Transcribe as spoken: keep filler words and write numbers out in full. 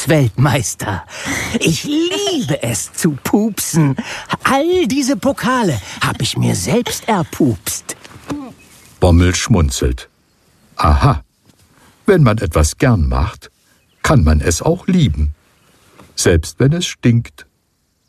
Pups-Weltmeister. Ich liebe es zu pupsen. All diese Pokale habe ich mir selbst erpupst. Bommel schmunzelt. Aha, wenn man etwas gern macht, kann man es auch lieben, selbst wenn es stinkt.